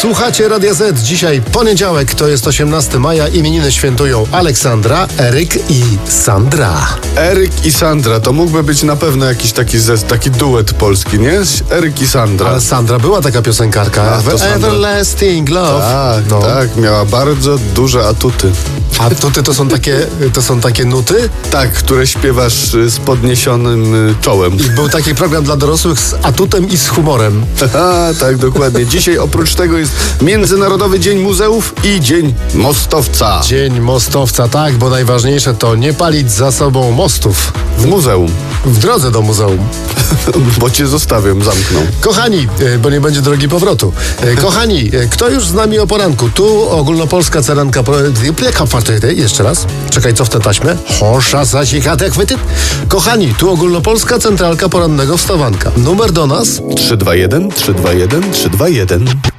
Słuchacie Radia Z. Dzisiaj poniedziałek, to jest 18 maja. Imieniny świętują Aleksandra, Eryk i Sandra. Eryk i Sandra, to mógłby być na pewno jakiś taki duet polski, nie? Eryk i Sandra. Ale Sandra była taka piosenkarka. Everlasting Love. Tak, miała bardzo duże atuty. Atuty to są takie nuty? Tak, które śpiewasz z podniesionym czołem. I był taki program dla dorosłych z atutem i z humorem. Tak, dokładnie. Dzisiaj oprócz tego jest Międzynarodowy Dzień Muzeów i Dzień Mostowca. Dzień Mostowca, tak, bo najważniejsze to nie palić za sobą mostów. W muzeum. W drodze do muzeum. Bo cię zostawiam, zamkną. Kochani, bo nie będzie drogi powrotu. Kochani, kto już z nami o poranku? Tu ogólnopolska ceranka... Jeszcze raz. Czekaj, co w tę taśmę? Horsza zasikatek chwyty. Kochani, tu ogólnopolska centralka porannego wstawanka. Numer do nas? 321 321 321.